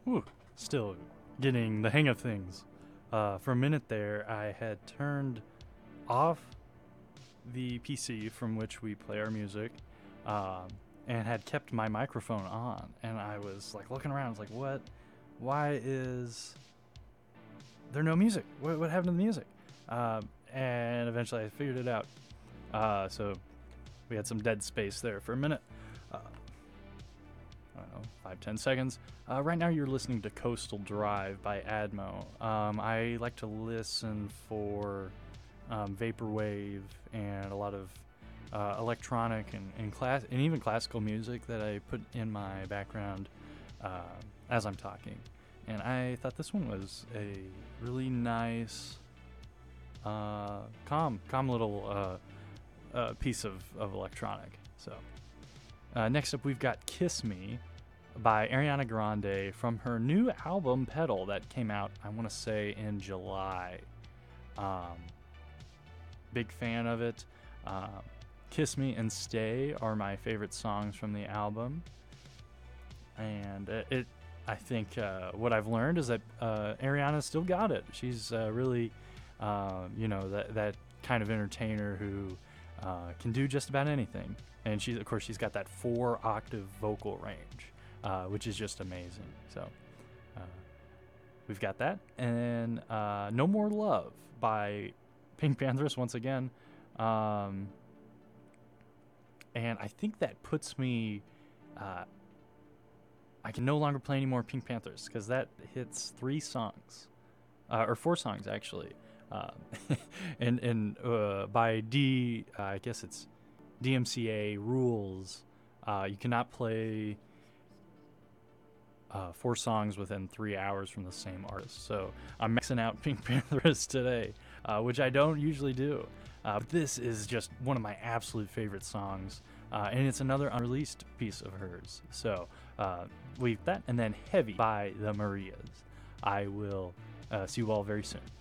Whew, still getting the hang of things. For a minute there, I had turned off the PC from which we play our music, um, and had kept my microphone on. And I was like looking around. I was like, "What? Why is there no music? What happened to the music?" And eventually, I figured it out. So we had some dead space there for a minute. Uh, I don't know, 5-10 seconds. Right now, you're listening to Coastal Drive by Admo. I like to listen for vaporwave and a lot of electronic and even classical music that I put in my background as I'm talking. And I thought this one was a really nice, calm little piece of electronic. So next up, we've got "Kiss Me" by Ariana Grande from her new album Pedal that came out, I want to say, in July. Big fan of it. "Kiss Me" and "Stay" are my favorite songs from the album, and I think what I've learned is that Ariana's still got it. She's really, that kind of entertainer who can do just about anything. And she's got that 4-octave vocal range, which is just amazing. So we've got that, and "No More Love" by Pink Panthers once again. And I think that puts me. I can no longer play any more Pink Panthers because that hits 3 songs, or 4 songs actually, uh, and by I guess it's DMCA rules. You cannot play 4 songs within 3 hours from the same artist. So I'm maxing out Pink Panthers today, which I don't usually do. But this is just one of my absolute favorite songs. And it's another unreleased piece of hers. So we've that, and then "Heavy" by the Marias. I will see you all very soon.